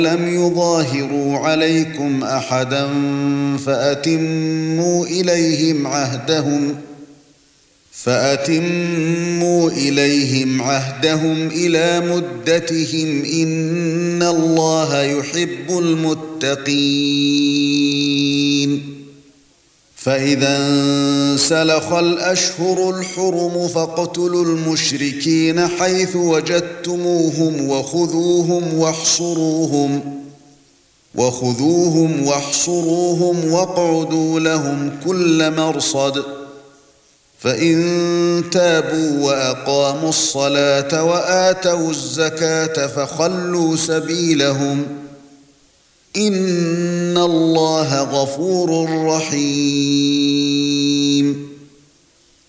لم يظاهروا عليكم أحدا فأتموا إليهم عهدهم إلى مدتهم إن الله يحب المتقين. فإذا انسلخ الأشهر الحرم فاقتلوا المشركين حيث وجدتموهم وخذوهم واحصروهم واقعدوا لهم كل مرصد. فإن تابوا وأقاموا الصلاة وآتوا الزكاة فخلوا سبيلهم إن الله غفور رحيم.